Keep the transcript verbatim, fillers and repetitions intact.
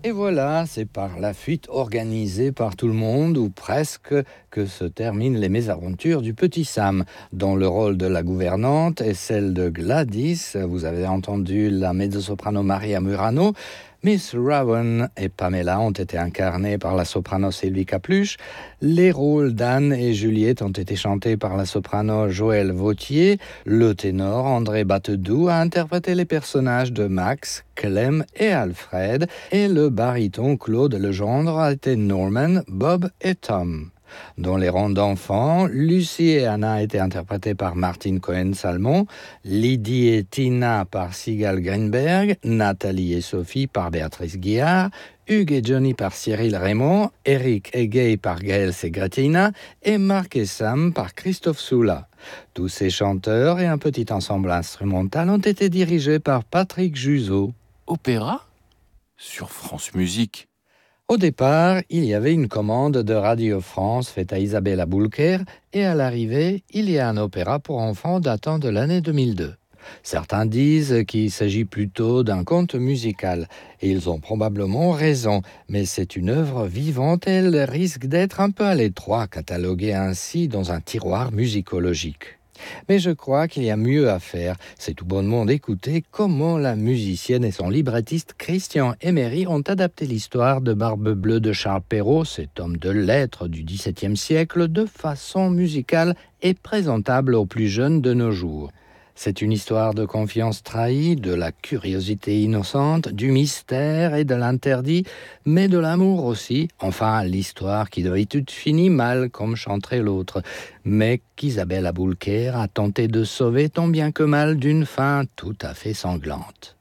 Et voilà, c'est par la fuite organisée par tout le monde, ou presque, que se terminent les mésaventures du petit Sam, dont le rôle de la gouvernante est celle de Gladys. Vous avez entendu la mezzo-soprano Maria Murano. Miss Rowan et Pamela ont été incarnées par la soprano Sylvie Capluche. Les rôles d'Anne et Juliette ont été chantés par la soprano Joëlle Vautier. Le ténor André Batedou a interprété les personnages de Max, Clem et Alfred. Et le baryton Claude Legendre a été Norman, Bob et Tom. Dans les rôles d'enfants, Lucie et Anna étaient interprétées par Martine Cohen-Salmon, Lydie et Tina par Sigal Greenberg, Nathalie et Sophie par Béatrice Guillard, Hugues et Johnny par Cyril Raymond, Eric et Gay par Gaël Segretina et Marc et Sam par Christophe Soula. Tous ces chanteurs et un petit ensemble instrumental ont été dirigés par Patrick Juzeau. Opéra sur France Musique. Au départ, il y avait une commande de Radio France faite à Isabella Boulker et à l'arrivée, il y a un opéra pour enfants datant de l'année deux mille deux. Certains disent qu'il s'agit plutôt d'un conte musical et ils ont probablement raison, mais c'est une œuvre vivante et elle risque d'être un peu à l'étroit, cataloguée ainsi dans un tiroir musicologique. Mais je crois qu'il y a mieux à faire. C'est tout bonnement d'écouter comment la musicienne et son librettiste Christian Emery ont adapté l'histoire de Barbe Bleue de Charles Perrault, cet homme de lettres du dix-septième siècle, de façon musicale et présentable aux plus jeunes de nos jours. C'est une histoire de confiance trahie, de la curiosité innocente, du mystère et de l'interdit, mais de l'amour aussi. Enfin, l'histoire qui d'habitude finit mal, comme chanterait l'autre, mais qu'Isabella Boulker a tenté de sauver tant bien que mal d'une fin tout à fait sanglante.